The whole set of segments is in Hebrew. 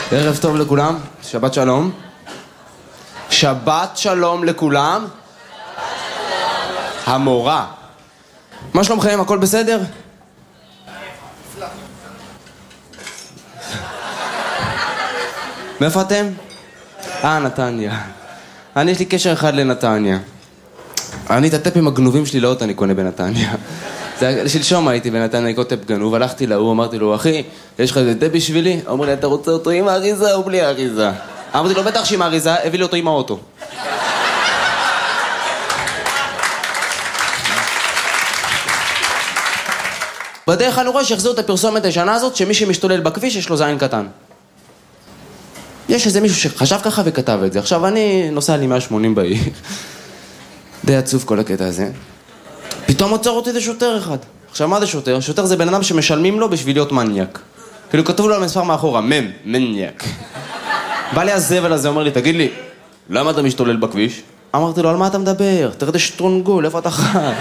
ערב טוב לכולם, שבת שלום. שבת שלום לכולם. המורה. מה שלומכם? הכל בסדר? מאיפה אתם? נתניה. יש לי קשר אחד לנתניה. אני את הטפים הגנובים שלי לאוטו אני קונה בנתניה. שלשום הייתי בנתניה, אני כותב גנוב, הלכתי להוא, אמרתי לו, אחי, יש לך איזה תה בשבילי? אמר לי, אתה רוצה אותו עם האריזה או בלי האריזה? אמרתי לו, בטח שעם האריזה, הביא לי אותו עם האוטו. בדרך אני רואה שהחזירו את הפרסומת הישנה הזאת, שמי שמשתולל בכביש יש לו זין קטן. יש איזה מישהו שחשב ככה וכתב את זה. עכשיו אני נוסע לי 180 בעיר. די עצוב כל הקטע הזה. פתאום עוצר אותי זה שוטר אחד. עכשיו מה זה שוטר? שוטר זה בן אדם שמשלמים לו בשביל להיות מניאק. כאילו כתוב לו על המספר מאחורה, מניאק. בא לי הזבל הזה, אומר לי, תגיד לי, למה אתה משתולל בכביש? אמרתי לו, על מה אתה מדבר? תרד שטרונגול, איפה אתה חי?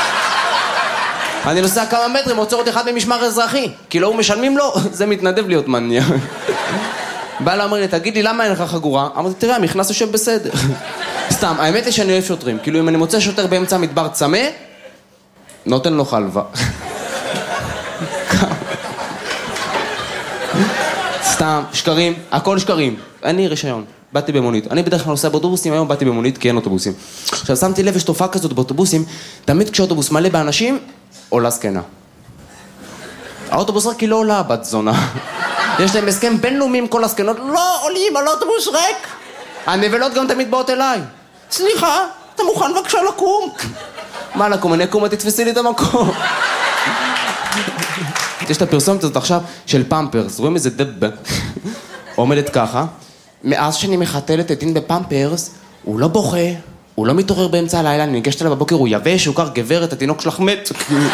אני נוסע כמה מטרים, עוצר אותי אחד ממשמר אזרחי. כי לא הוא משלמים לו, זה מתנדב להיות מניאק. בא לה, אומר לי, תגיד לי, למה אין לך חגורה? אמרתי, תראה, המכנס יושב בסדר. סתם, האמת היא שאני אוהב שוטרים. כאילו, אם אני מוצא שוטר באמצע המדבר צמא, נותן לו חלבה. סתם, שקרים, הכל שקרים. אני רישיון, באתי במונית. אני בדרך כלל נוסע באוטובוסים, היום באתי במונית כי אין אוטובוסים. עכשיו, שמתי לב, יש תופעה כזאת באוטובוסים, תמיד כשאוטובוס מלא באנשים, עולה זקנה. האוטובוס רק היא לא עולה בת זונה. יש להם הסכם בינלאומי עם כל הזקנות, לא עולים על אוטובוס ריק. הנבלות גם תמיד באות אליי. סליחה, אתה מוכן בבקשה לקום? מה לקום? אני אקום, תתפסי לי את המקום. יש את הפרסומת הזאת עכשיו של פמפרס, רואים איזה דבה. עומדת ככה, מאז שאני מחתלת את דין בפמפרס, הוא לא בוכה, הוא לא מתעורר באמצע הלילה, אני ניגשת אליו בבוקר, הוא יבש, הוא קר, גברת, התינוק שלך מת.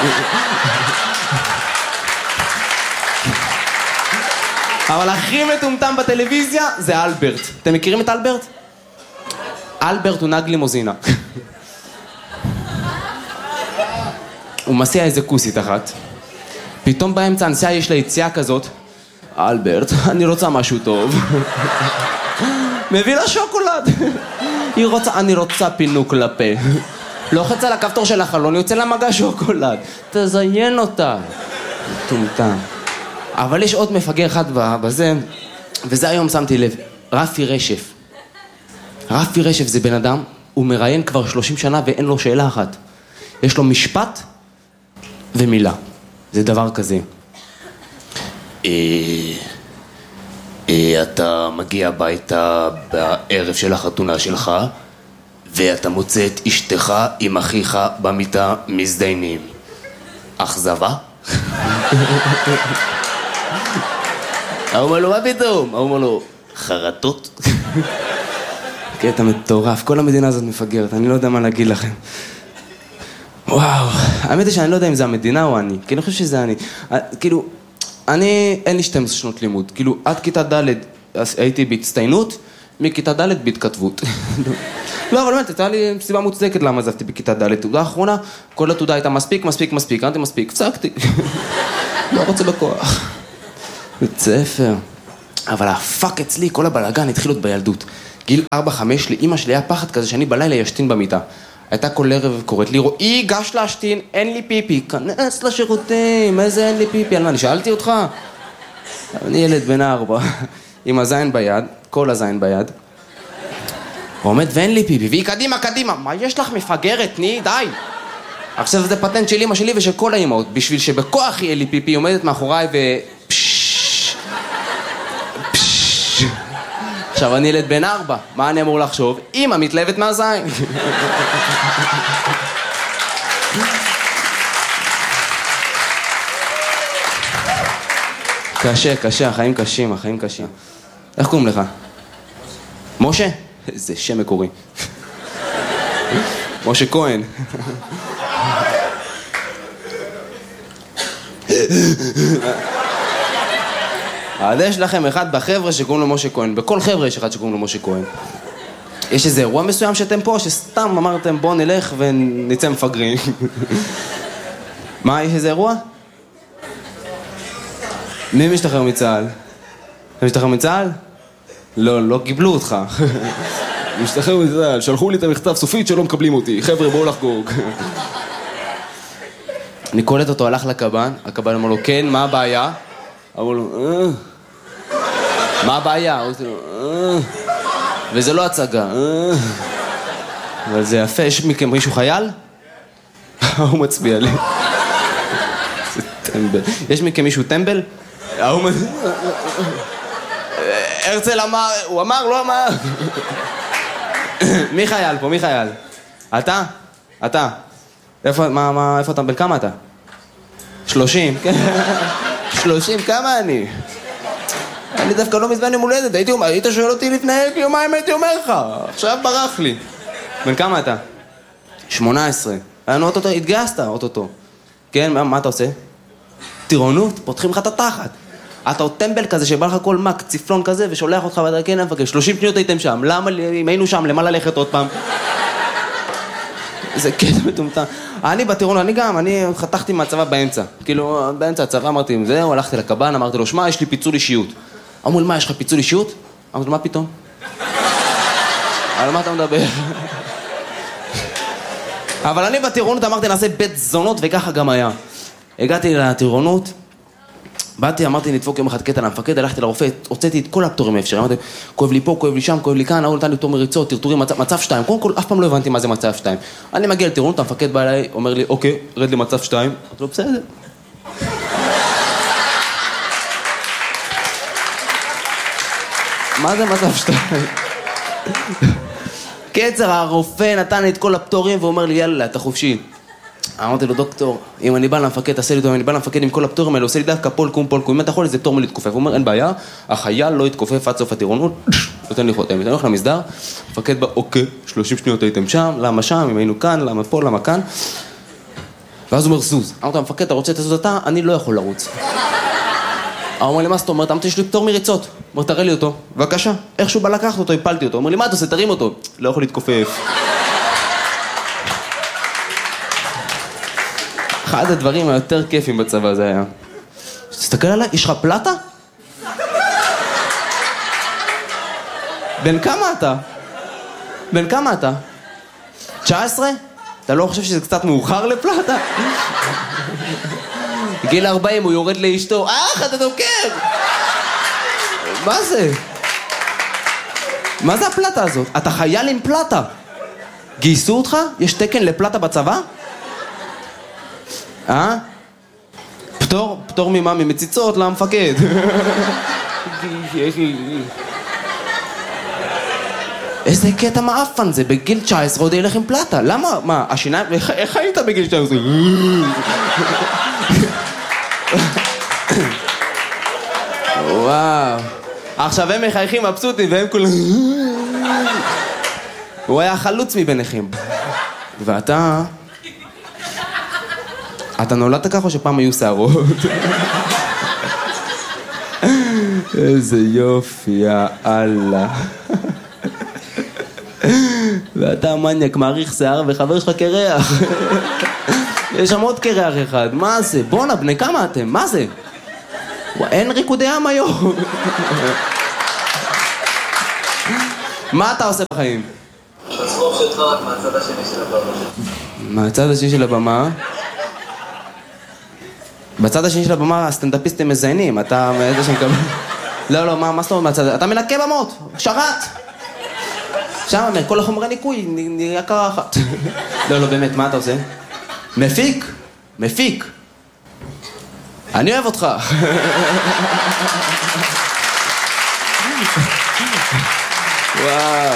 אבל הכי מטומטם בטלוויזיה זה אלברט. אתם מכירים את אלברט? אלברט הוא נהג לימוזינה. הוא מסיע איזה כוסית אחת. פתאום באמצע הנסיעה יש לה יציאה כזאת. אלברט, אני רוצה משהו טוב. מביא לה שוקולד. היא רוצה, אני רוצה פינוק לפה. לוחץ על הכפתור של החלון, יוצא לה מגע שוקולד. תזיין אותה. מטומטם. אבל יש עוד מפגר אחד בזה, וזה היום שמתי לב, רפי רשף. רפי רשף זה בן אדם, הוא מראיין כבר 30 שנה ואין לו שאלה אחת. יש לו משפט ומילה. זה דבר כזה. אתה מגיע הביתה בערב של החתונה שלך, ואתה מוצא את אשתך עם אחיך במיטה מזדיינים. אכזבה? הוא אומר לו, מה פתאום? הוא אומר לו, חרטות? קטע מטורף, כל המדינה הזאת מפגרת, אני לא יודע מה להגיד לכם. וואו, האמת היא שאני לא יודע אם זה המדינה או אני, כי אני חושב שזה אני. כאילו, אין לי 12 שנות לימוד, כאילו, עד כיתה ד' הייתי בהצטיינות, מכיתה ד' בהתכתבות. לא, אבל באמת, הייתה לי סיבה מוצדקת למה עזבתי בכיתה ד'. תעודה האחרונה, כל התעודה הייתה מספיק, אמרתי מספיק, הפסקתי. לא רוצה בכוח. בית ספר. אבל הפאק אצלי, כל הבלגן התחיל עוד בילדות. גיל 4-5, לאמא שלי היה פחד כזה שאני בלילה ישתין במיטה. הייתה כל ערב קוראת לי, רועי, גש להשתין, אין לי פיפי. כנס לשירותים, איזה אין לי פיפי? על מה, אני שאלתי אותך? אני ילד בן 4, עם הזין ביד, כל הזין ביד. הוא עומד ואין לי פיפי, והיא קדימה, מה יש לך מפגרת? תני, די. עכשיו זה פטנט של אמא שלי ושל כל האמאות, בשביל שבכוח יהיה לי פיפי, היא עומדת מאחוריי עכשיו אני ילד בן 4, מה אני אמור לחשוב? אמא מתלהבת מהזין. קשה, החיים קשים. איך קוראים לך? משה? איזה שם מקורי. משה כהן. אז יש לכם אחד בחבר'ה שקוראים לו משה כהן, בכל חבר'ה יש אחד שקוראים לו משה כהן. יש איזה אירוע מסוים שאתם פה, שסתם אמרתם בוא נלך ונצא מפגרים. מה, יש איזה אירוע? מי משתחרר מצה"ל? אתה משתחרר מצה"ל? לא, לא קיבלו אותך. משתחרר מצה"ל, שלחו לי את המכתב סופית שלא מקבלים אותי. חבר'ה, בואו לחגוג. אני קולט אותו, הלך לקב"ן, הקב"ן אמר לו, כן, מה הבעיה? אמר לו, מה הבעיה? אמרתי לו, וזה לא הצגה, אבל זה יפה, יש מכם מישהו חייל? הוא מצביע לי. זה טמבל. יש מכם מישהו טמבל? הרצל אמר, הוא אמר, לא אמר. מי חייל פה, מי חייל? אתה? אתה? איפה אתה? בן כמה אתה? 30, כן? 30, כמה אני? אני דווקא לא מזמן יום הולדת, היית שואל אותי לפני יומיים, הייתי אומר לך, עכשיו ברח לי. בן כמה אתה? 18. התגייסת, אוטוטו. כן, מה אתה עושה? טירונות, פותחים לך את התחת. אתה עוד טמבל כזה שבא לך כל מק, ציפלון כזה, ושולח אותך ואתה כן, המפקד, 30 שניות הייתם שם, למה, אם היינו שם, למה ללכת עוד פעם? זה קטע מטומטם. אני בטירונות, אני חתכתי מהצבא באמצע. כאילו, באמצע הצבא אמרתי, זהו, הלכתי לקב"ן, אמרתי לו, שמע, יש לי פיצול אישיות. אמרו לי, מה, יש לך פיצול אישיות? אמרתי לו, מה פתאום? על מה אתה מדבר? אבל אני בטירונות אמרתי, נעשה בית זונות, וככה גם היה. הגעתי לטירונות, באתי, אמרתי, נדפוק יום אחד קטע למפקד, הלכתי לרופא, הוצאתי את כל הפטורים האפשריים, אמרתי, כואב לי פה, כואב לי שם, כואב לי כאן, הוא נתן לי פטור מריצות, טרטורים, מצב 2, קודם כל, אף פעם לא הבנתי מה זה מצב 2. אני מגיע לטירונות, המפקד בא אליי, אומר לי, אוקיי, רד לי מצב 2, אמרתי לו, בסדר. מה זה מצב 2? קצר, הרופא נתן לי את כל הפטורים, והוא אומר לי, יאללה, אתה חופשי. אמרתי לו, דוקטור, אם אני בא למפקד, תעשה לי אותו, אם אני בא למפקד עם כל הפטורים האלה, עושה לי דווקא פולקום, אם אתה יכול, זה פטור מלהתכופף. הוא אומר, אין בעיה, החייל לא יתכופף עד סוף הטירונות, נותן לי חותם. אני הולך למסדר, המפקד בא, אוקיי, 30 שניות הייתם שם, למה שם, אם היינו כאן, למה פה, למה כאן. ואז הוא אומר, זוז. אמרתי, המפקד, אתה רוצה לזוז אתה? אני לא יכול לרוץ. הוא אומר לי, מה זאת אומרת? אמרתי, יש לי פטור מריצות. אומר, תראה לי אותו. בבקשה. איכשהו בא לקחת אותו, הפלתי אותו. אומר לי, מה אתה עושה? תרים אותו. לא יכול להתכופף. אחד הדברים היותר כיפים בצבא זה היה. תסתכל עליי, יש לך פלטה? בן כמה אתה? בן כמה אתה? 19? אתה לא חושב שזה קצת מאוחר לפלטה? גיל 40 הוא יורד לאשתו, אתה דוקר! מה זה? מה זה הפלטה הזאת? אתה חייל עם פלטה. גייסו אותך? יש תקן לפלטה בצבא? פטור ממה? ממציצות למפקד. איזה קטע מאפן זה, בגיל 19 עוד ילך עם פלטה. למה? מה, השיניים? איך היית בגיל 19? וואו. עכשיו הם מחייכים מבסוטים והם כולם... הוא היה חלוץ מביניכם. ואתה... אתה נולדת ככה או שפעם היו שערות? איזה יופי, יאללה. ואתה מניאק, מעריך שיער וחבר שלך קרח. יש שם עוד קרח אחד, מה זה? בונה, בני כמה אתם? מה זה? אין ריקודי עם היום. מה אתה עושה בחיים? הספורט שלך רק מהצד השני של הבמה. מהצד השני של הבמה? בצד השני של הבמה הסטנדאפיסטים מזיינים, אתה... לא, מה זאת אומרת מהצד? אתה מנקה במות, שרת! שם, כל החומרי ניקוי נהיה קרחת. לא, באמת, מה אתה עושה? מפיק. אני אוהב אותך. וואו.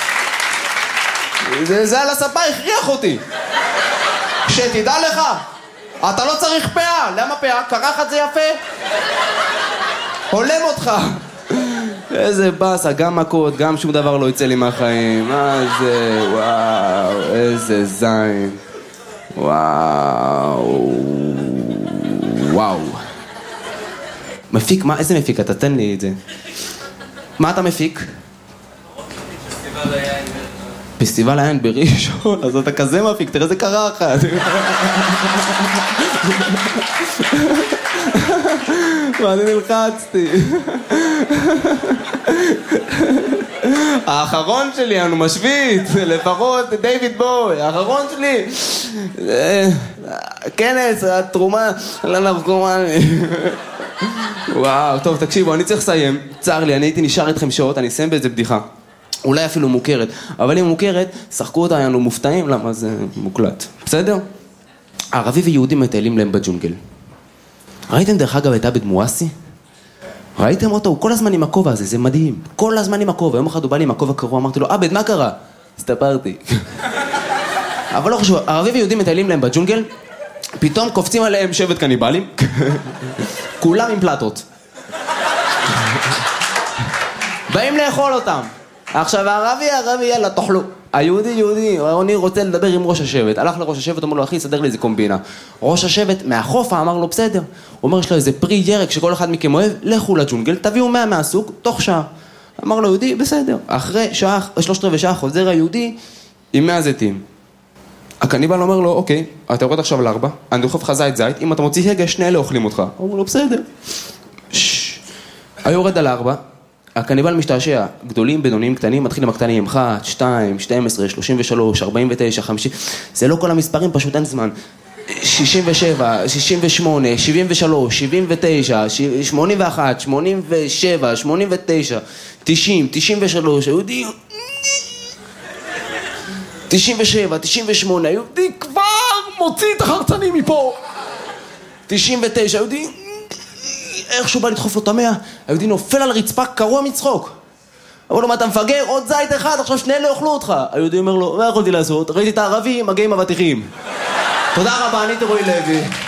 זה על הספה הכריח אותי. שתדע לך, אתה לא צריך פאה. למה פאה? קרחת זה יפה. הולם אותך. איזה בסה, גם מכות, גם שום דבר לא יצא לי מהחיים. מה זה? וואו, איזה זין. וואו. מפיק, מה? איזה מפיק? אתה תן לי את זה. מה אתה מפיק? פסטיבל היין בראשון, אז אתה כזה מפיק, תראה איזה קרחת. מה, אני נלחצתי. האחרון שלי, אנו משוויץ, לפחות דיוויד בוי, האחרון שלי. כנס, התרומה לנרקומני. וואו, טוב, תקשיבו, אני צריך לסיים. צר לי, אני הייתי נשאר איתכם שעות, אני אסיים באיזה בדיחה. אולי אפילו מוכרת, אבל אם מוכרת, שחקו אותה, היינו מופתעים, למה זה מוקלט. בסדר? ערבי ויהודי מטיילים להם בג'ונגל. ראיתם דרך אגב את עבד מואסי? ראיתם אותו? הוא כל הזמן עם הכובע הזה, זה מדהים. כל הזמן עם הכובע. יום אחד הוא בא לי עם הכובע קרוע, אמרתי לו, עבד, מה קרה? הסתפרתי. אבל לא חשוב, ערבי ויהודי מטיילים להם בג'ונגל, פתאום קופצים עליהם שבט קניבלים, כולם עם פלטות. באים לאכול אותם. עכשיו, הערבי, יאללה, תאכלו. היהודי, אני רוצה לדבר עם ראש השבט. הלך לראש השבט, אמר לו, אחי, סדר לי איזה קומבינה. ראש השבט מהחופה אמר לו, בסדר. הוא אומר, יש לו איזה פרי ירק שכל אחד מכם אוהב, לכו לג'ונגל, תביאו 100 מהסוג, תוך שעה. אמר לו, יהודי, בסדר. אחרי שעה, 3/4 שעה, חוזר היהודי עם 100 זיתים. הקניבל אומר לו, אוקיי, אתה יורד עכשיו ל4, אני דוחף לך זית, אם אתה מוציא הגה, שני אלה אוכלים אותך. הוא אומר לו, בסדר. היורד על 4, הקניבל משתעשע, גדולים, בינוניים, קטנים, מתחיל עם הקטנים, 1, 2, 12, 33, 49, 50, זה לא כל המספרים, פשוט אין זמן. 67, 68, 73, 79, 81, 87, 89, 90, 93, היהודי... 97, 98, היהודי כבר מוציא את החרצנים מפה. 99, היהודי... איכשהו בא לדחוף לו את 100, היהודי נופל על רצפה קרוע מצחוק. אמרו לו, מה אתה מפגר? עוד זית אחד, עכשיו שני אלה אוכלו אותך. היהודי אומר לו, מה יכולתי לעשות? ראיתי את הערבים, מגיעים אבטיחים. תודה רבה, אני רועי לוי.